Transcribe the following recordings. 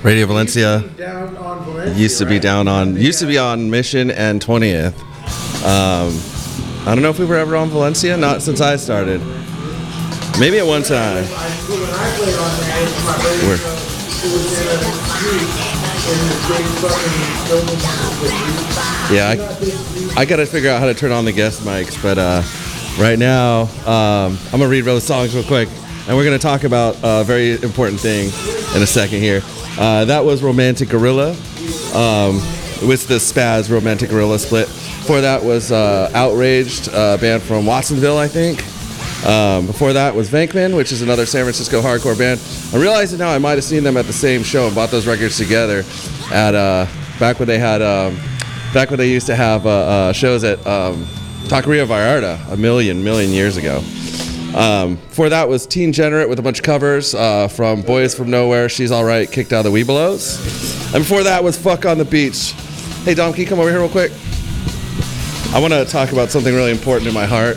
Radio Valencia Down on Valencia, used to be on Mission and 20th. I don't know if we were ever on Valencia, not since I started. Maybe at one time. When I played on there, my radio show, it was in a street in this big fucking building. Yeah, I gotta figure out how to turn on the guest mics, but right now I'm gonna read those songs real quick, and we're gonna talk about a very important thing in a second here. That was Romantic Gorilla with the Spaz Romantic Gorilla split. Before that was Outraged, a band from Watsonville, I think. Before that was Venkman, which is another San Francisco hardcore band. I realize now I might have seen them at the same show and bought those records together at back when they used to have shows at Taqueria Vallarta a million years ago. Before that was Teen Generate with a bunch of covers from Boys From Nowhere, She's Alright, Kicked Out of the Weebelows. And before that was Fuck on the Beach. Hey Dom, can you come over here real quick? I want to talk about something really important in my heart.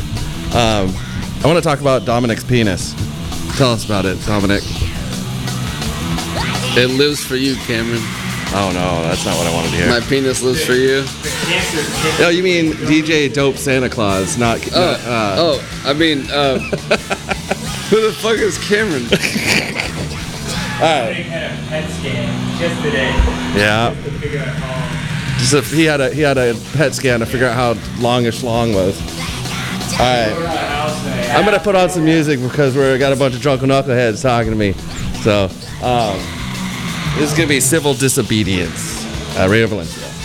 I want to talk about Dominic's penis. Tell us about it, Dominic. It lives for you, Cameron. Oh no, that's not what I wanted to hear. My penis lives for you. No, you mean DJ Dope Santa Claus, not... I mean, who the fuck is Cameron? Alright. Had a PET scan just today. Yeah. To figure out how. He had a PET scan to figure out how longish long was. Alright. I'm gonna put on some music because we got a bunch of drunken knuckleheads talking to me. So, this is gonna be Civil Disobedience. Radio Valencia.